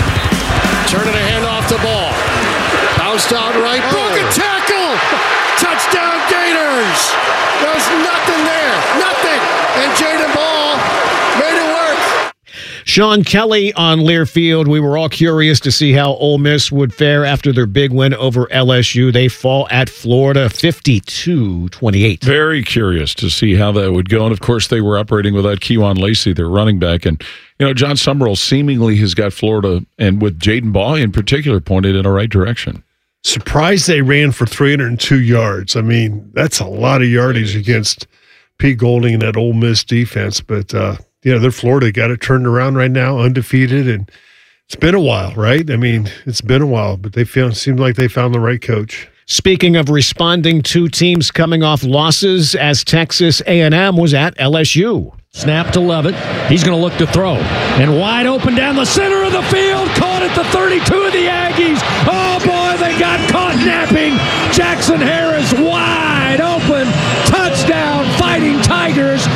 Turning a hand off the ball. Bounced out right. Broken tackle. Touchdown Gators. There's nothing there. Nothing. And Jaden Ball made it work. Sean Kelly on Learfield. We were all curious to see how Ole Miss would fare after their big win over LSU. They fall at Florida 52-28. Very curious to see how that would go. And, of course, they were operating without Kejuan Lacey, their running back. And, John Summerall seemingly has got Florida, and with Jaden Ball in particular, pointed in the right direction. Surprised they ran for 302 yards. I mean, that's a lot of yardage against Pete Golding and that Ole Miss defense. But, they're Florida. Got it turned around right now, undefeated. And it's been a while, right? I mean, it's been a while, but seemed like they found the right coach. Speaking of responding to teams coming off losses, as Texas A&M was at LSU. Snap to Levitt. He's going to look to throw. And wide open down the center of the field. Caught at the 32 of the Aggies. Oh, boy, they got caught napping. Jackson Harris wide open. Touchdown, Fighting Tigers,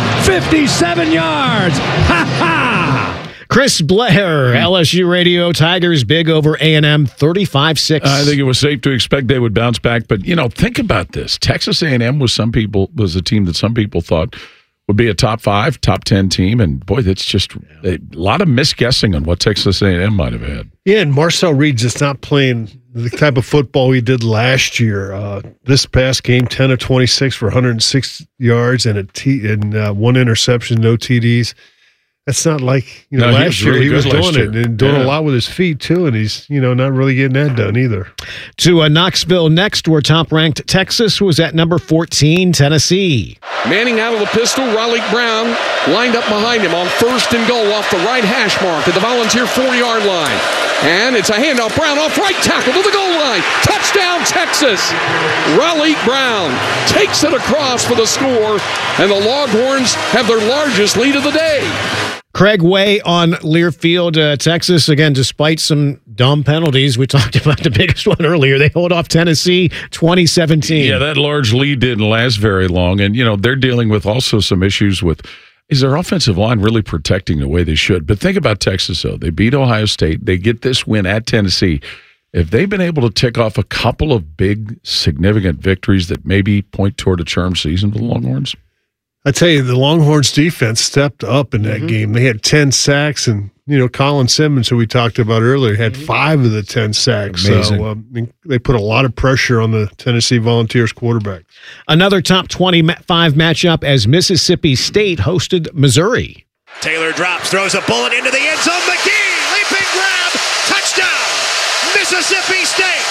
57 yards. Ha ha! Chris Blair, LSU Radio, Tigers big over A&M, 35-6. I think it was safe to expect they would bounce back. But, think about this. Texas A&M was a team that some people thought would be a top 5, top 10 team. And, boy, that's just a lot of misguessing on what Texas A&M might have had. Yeah, and Marcel Reed just not playing the type of football he did last year. This past game, 10 of 26 for 106 yards and one interception, no TDs. That's not like, last year he was doing it and doing a lot with his feet, too, and he's, not really getting that done either. To Knoxville next, where top-ranked Texas was at number 14, Tennessee. Manning out of the pistol. Raleigh Brown lined up behind him on 1st and goal off the right hash mark at the Volunteer 4-yard line. And it's a handoff. Brown off right tackle to the goal line. Touchdown, Texas. Raleigh Brown takes it across for the score, and the Longhorns have their largest lead of the day. Craig Way on Learfield, Texas. Again, despite some dumb penalties, we talked about the biggest one earlier. They hold off Tennessee 2017. Yeah, that large lead didn't last very long. And, they're dealing with also some issues with, is their offensive line really protecting the way they should? But think about Texas, though. They beat Ohio State. They get this win at Tennessee. If they've been able to tick off a couple of big, significant victories that maybe point toward a charmed season for the Longhorns? I tell you, the Longhorns defense stepped up in that game. They had 10 sacks, and, Colin Simmons, who we talked about earlier, had 5 of the 10 sacks. Amazing. So they put a lot of pressure on the Tennessee Volunteers quarterback. Another top 25 matchup as Mississippi State hosted Missouri. Taylor drops, throws a bullet into the end zone. McGee, leaping grab, touchdown, Mississippi State.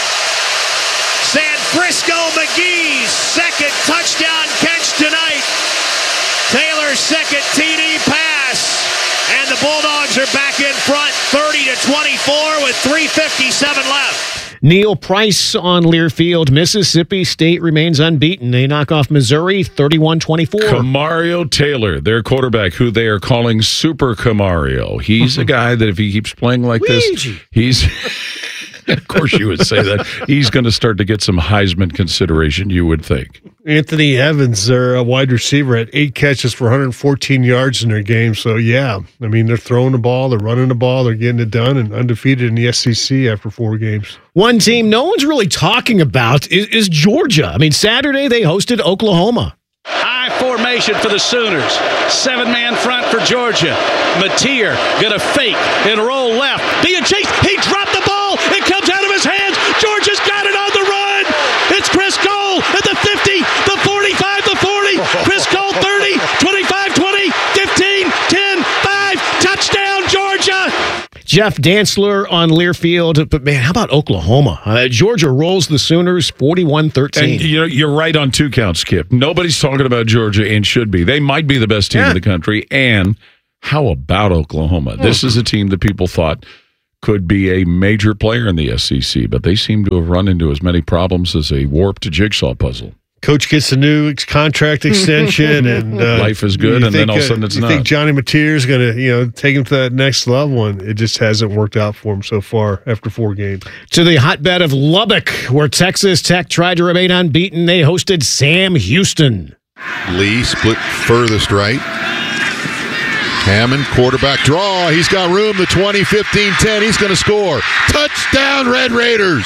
San Francisco McGee's second touchdown catch tonight. Taylor's second TD pass, and the Bulldogs are back in front, 30-24 with 3:57 left. Neil Price on Learfield. Mississippi State remains unbeaten. They knock off Missouri 31-24. Camario Taylor, their quarterback, who they are calling Super Camario. He's a guy that if he keeps playing like this, he's Of course you would say that. He's going to start to get some Heisman consideration, you would think. Anthony Evans, their wide receiver, had 8 catches for 114 yards in their game. So, yeah, I mean, they're throwing the ball, they're running the ball, they're getting it done, and undefeated in the SEC after 4 games. One team no one's really talking about is Georgia. I mean, Saturday they hosted Oklahoma. High formation for the Sooners. 7-man front for Georgia. Mateer going to fake and roll left. Being chased. He dropped the ball. It comes out of his hands. Georgia's got it on the run. It's Chris Cole at the 50, the 45, the 40. Chris Cole 30, 25, 20, 15, 10, 5. Touchdown, Georgia. Jeff Dantzler on Learfield. But, man, how about Oklahoma? Georgia rolls the Sooners 41-13. And you're right on 2 counts, Skip. Nobody's talking about Georgia and should be. They might be the best team in the country. And how about Oklahoma? This is a team that people thought could be a major player in the SEC, but they seem to have run into as many problems as a warped jigsaw puzzle. Coach gets a new contract extension, and life is good, and then all of a sudden it's not. You think Johnny Mateer is going to, take him to that next level, and it just hasn't worked out for him so far after 4 games. To the hotbed of Lubbock, where Texas Tech tried to remain unbeaten, they hosted Sam Houston. Lee split furthest right. Hammond, quarterback draw. He's got room. The 20, 15, 10. He's going to score. Touchdown, Red Raiders.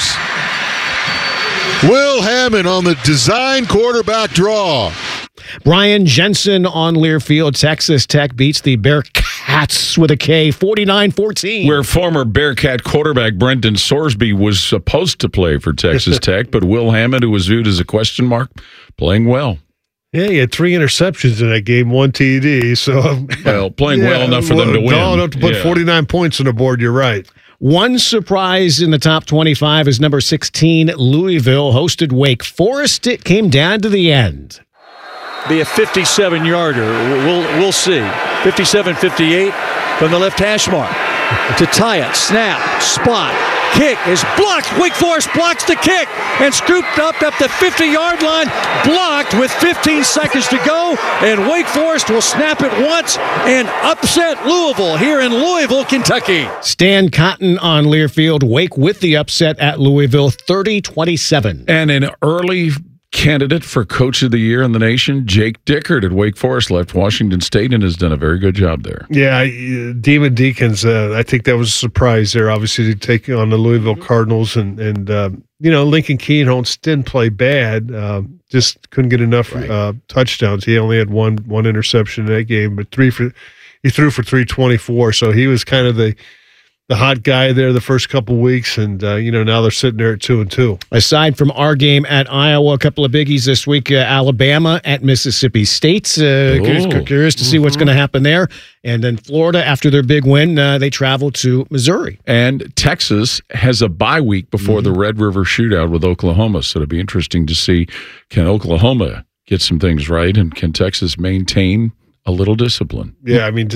Will Hammond on the design quarterback draw. Brian Jensen on Learfield. Texas Tech beats the Bearcats with a K, 49-14. Where former Bearcat quarterback Brendan Sorsby was supposed to play for Texas Tech, but Will Hammond, who was viewed as a question mark, playing well. Yeah, he had 3 interceptions in that game, 1 TD. So, playing well enough for them to win. Well enough to put 49 points on the board, you're right. One surprise in the top 25 is number 16, Louisville, hosted Wake Forest. It came down to the end. Be a 57-yarder. We'll see. 57-58 from the left hash mark. To tie it. Snap. Spot. Kick is blocked. Wake Forest blocks the kick and scooped up the 50-yard line. Blocked with 15 seconds to go. And Wake Forest will snap it once and upset Louisville here in Louisville, Kentucky. Stan Cotton on Learfield. Wake with the upset at Louisville, 30-27. And an early candidate for Coach of the Year in the nation, Jake Dickert at Wake Forest, left Washington State and has done a very good job there. Yeah, Demon Deacons, I think that was a surprise there, obviously, to take on the Louisville Cardinals. And Lincoln Keenholz didn't play bad, just couldn't get enough touchdowns. He only had one interception in that game, but he threw for 324, so he was kind of the hot guy there the first couple weeks, and now they're sitting there at 2-2. Aside from our game at Iowa, a couple of biggies this week. Alabama at Mississippi State. Curious to see what's going to happen there. And then Florida, after their big win, they travel to Missouri. And Texas has a bye week before the Red River Shootout with Oklahoma, so it'll be interesting to see, can Oklahoma get some things right, and can Texas maintain a little discipline? Yeah, I mean,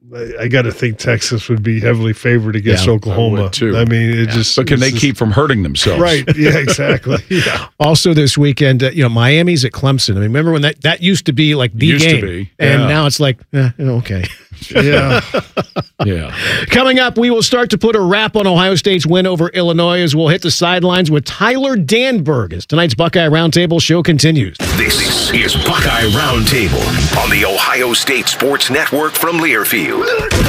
I got to think Texas would be heavily favored against Oklahoma. I would too. I mean, but can they keep from hurting themselves? Right. Yeah, exactly. Yeah. Also this weekend, Miami's at Clemson. I mean, remember when that used to be like the game? To be. And now it's like, okay. Yeah. Yeah. Coming up, we will start to put a wrap on Ohio State's win over Illinois as we'll hit the sidelines with Tyler Danberg as tonight's Buckeye Roundtable show continues. This is Buckeye Roundtable on the Ohio State Sports Network from Learfield.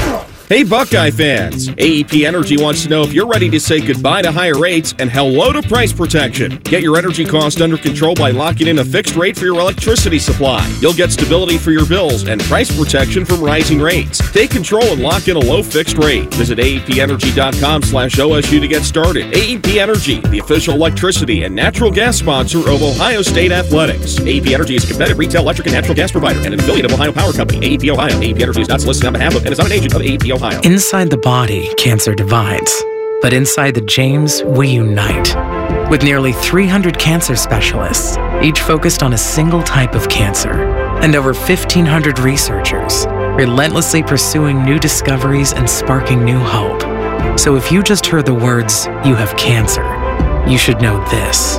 Hey Buckeye fans, AEP Energy wants to know if you're ready to say goodbye to higher rates and hello to price protection. Get your energy cost under control by locking in a fixed rate for your electricity supply. You'll get stability for your bills and price protection from rising rates. Take control and lock in a low fixed rate. Visit AEPenergy.com/OSU to get started. AEP Energy, the official electricity and natural gas sponsor of Ohio State Athletics. AEP Energy is a competitive retail electric and natural gas provider and an affiliate of Ohio Power Company. AEP Ohio. AEP Energy is not solicited on behalf of and is not an agent of AEP Ohio. Inside the body, cancer divides. But inside the James, we unite. With nearly 300 cancer specialists, each focused on a single type of cancer, and over 1,500 researchers, relentlessly pursuing new discoveries and sparking new hope. So if you just heard the words, "you have cancer," you should know this.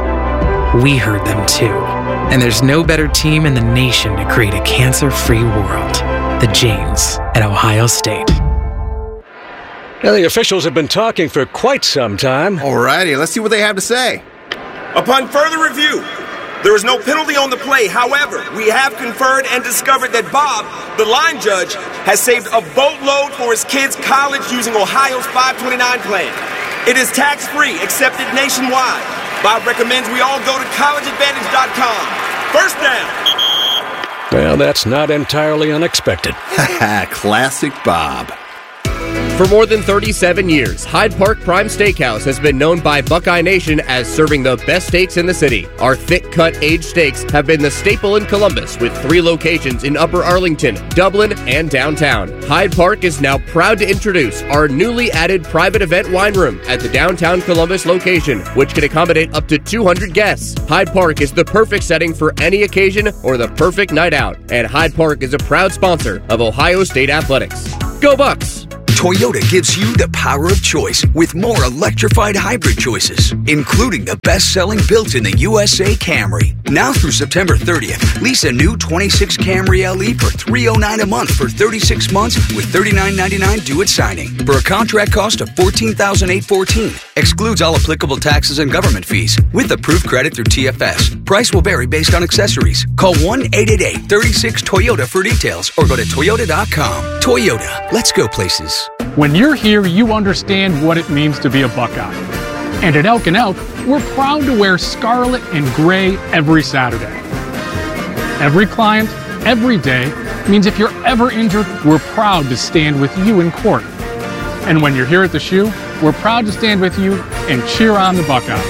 We heard them too. And there's no better team in the nation to create a cancer-free world. The James at Ohio State. Well, the officials have been talking for quite some time. Alrighty, let's see what they have to say. Upon further review, there is no penalty on the play. However, we have conferred and discovered that Bob, the line judge, has saved a boatload for his kids' college using Ohio's 529 plan. It is tax-free, accepted nationwide. Bob recommends we all go to collegeadvantage.com. First down. Well, that's not entirely unexpected. Classic Bob. For more than 37 years, Hyde Park Prime Steakhouse has been known by Buckeye Nation as serving the best steaks in the city. Our thick-cut aged steaks have been the staple in Columbus, with 3 locations in Upper Arlington, Dublin, and downtown. Hyde Park is now proud to introduce our newly added private event wine room at the downtown Columbus location, which can accommodate up to 200 guests. Hyde Park is the perfect setting for any occasion or the perfect night out, and Hyde Park is a proud sponsor of Ohio State Athletics. Go Bucks! Toyota gives you the power of choice with more electrified hybrid choices, including the best-selling built-in-the-USA Camry. Now through September 30th, lease a new 26 Camry LE for $309 a month for 36 months with $39.99 due at signing. For a contract cost of $14,814. Excludes all applicable taxes and government fees. With approved credit through TFS. Price will vary based on accessories. Call 1-888-36-TOYOTA for details or go to Toyota.com. Toyota, let's go places. When you're here, you understand what it means to be a Buckeye. And at Elk & Elk, we're proud to wear scarlet and gray every Saturday. Every client, every day, means if you're ever injured, we're proud to stand with you in court. And when you're here at the shoe, we're proud to stand with you and cheer on the Buckeyes.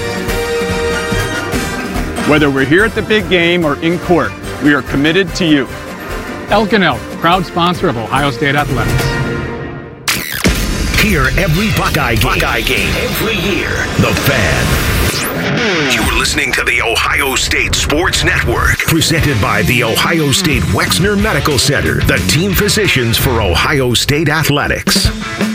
Whether we're here at the big game or in court, we are committed to you. Elk & Elk, proud sponsor of Ohio State Athletics. Hear every Buckeye game every year. The Fan. You're listening to the Ohio State Sports Network, presented by the Ohio State Wexner Medical Center, the team physicians for Ohio State Athletics.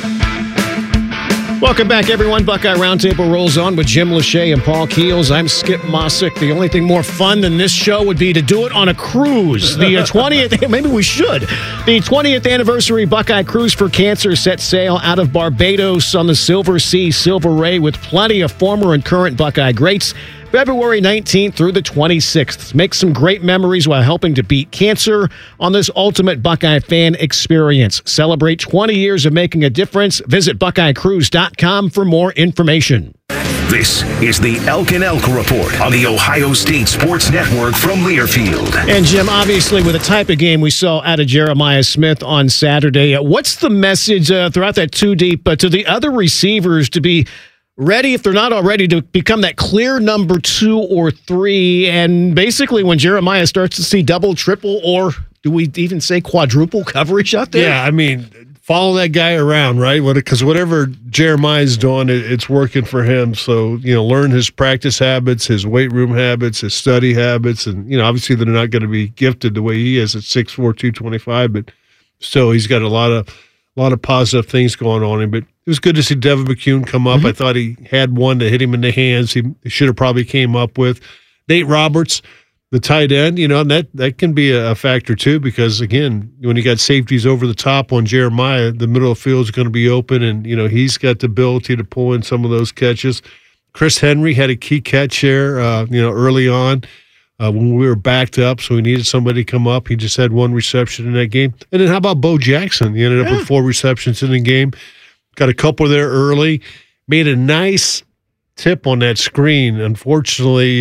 Welcome back, everyone. Buckeye Roundtable rolls on with Jim Lachey and Paul Keels. I'm Skip Mossick. The only thing more fun than this show would be to do it on a cruise. The 20th, maybe we should. The 20th anniversary Buckeye Cruise for Cancer set sail out of Barbados on the Silver Sea Silver Ray with plenty of former and current Buckeye greats. February 19th through the 26th. Make some great memories while helping to beat cancer on this ultimate Buckeye fan experience. Celebrate 20 years of making a difference. Visit BuckeyeCruise.com for more information. This is the Elk & Elk Report on the Ohio State Sports Network from Learfield. And Jim, obviously with the type of game we saw out of Jeremiah Smith on Saturday, what's the message throughout that 2-deep to the other receivers to be ready, if they're not already, to become that clear number 2 or 3? And basically when Jeremiah starts to see double, triple, or do we even say quadruple coverage out there? Yeah, I mean, follow that guy around, right? Because whatever Jeremiah's doing, it's working for him. So, learn his practice habits, his weight room habits, his study habits. And, obviously they're not going to be gifted the way he is at 6'4", 225, but still he's got a lot of positive things going on him. But it was good to see Devin McCune come up. I thought he had one to hit him in the hands. He should have probably came up with. Nate Roberts, the tight end, and that can be a factor too, because again, when you got safeties over the top on Jeremiah, the middle of the field is going to be open, and he's got the ability to pull in some of those catches. Chris Henry had a key catch there, early on when we were backed up, so we needed somebody to come up. He just had 1 reception in that game. And then how about Bo Jackson? He ended up with 4 receptions in the game. Got a couple there early. Made a nice tip on that screen. Unfortunately,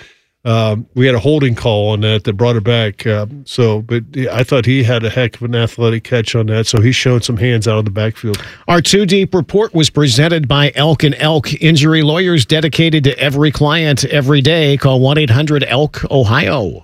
we had a holding call on that brought it back. But I thought he had a heck of an athletic catch on that. So he's showing some hands out of the backfield. Our 2-deep report was presented by Elk & Elk, injury lawyers dedicated to every client every day. Call 1-800-ELK-OHIO.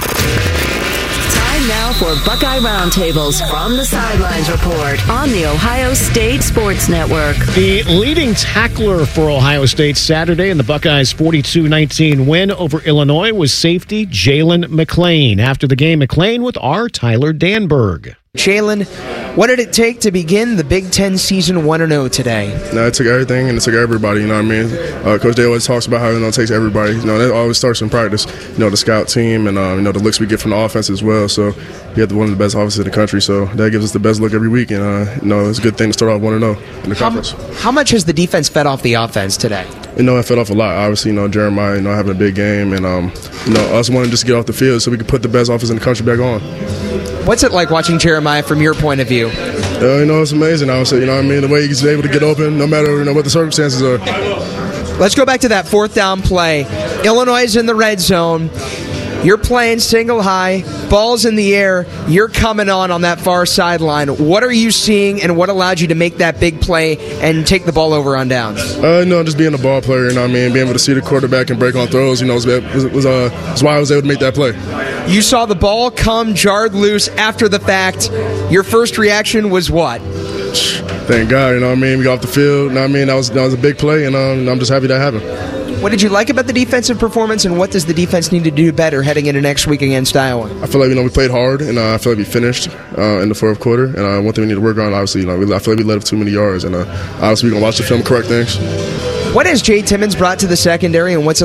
Now for Buckeye Roundtables from the Sidelines Report on the Ohio State Sports Network. The leading tackler for Ohio State Saturday in the Buckeyes' 42-19 win over Illinois was safety Jalen McLean. After the game, McLean with our Tyler Danberg. Jalen, what did it take to begin the Big Ten season 1-0 today? No, it took everything and it took everybody, you know what I mean? Coach Day always talks about how it takes everybody. You know, that always starts in practice. You know, the scout team and, the looks we get from the offense as well. So we have one of the best offenses in the country, so that gives us the best look every week. And, it's a good thing to start off 1-0 in the conference. How much has the defense fed off the offense today? It fed off a lot. Obviously, Jeremiah, having a big game and, us wanting just to get off the field so we could put the best offense in the country back on. What's it like watching Jeremiah from your point of view? It's amazing. I would say, the way he's able to get open, no matter what the circumstances are. Let's go back to that fourth down play. Illinois is in the red zone. You're playing single high, ball's in the air, you're coming on that far sideline. What are you seeing and what allowed you to make that big play and take the ball over on downs? Just being a ball player, being able to see the quarterback and break on throws, was why I was able to make that play. You saw the ball come jarred loose after the fact. Your first reaction was what? Thank God, we got off the field, that was a big play, and I'm just happy that happened. What did you like about the defensive performance, and what does the defense need to do better heading into next week against Iowa? I feel like we played hard, and I feel like we finished in the fourth quarter. And one thing we need to work on, obviously, I feel like we let up too many yards, and obviously we're gonna watch the film, correct things. What has Jay Timmons brought to the secondary, and what's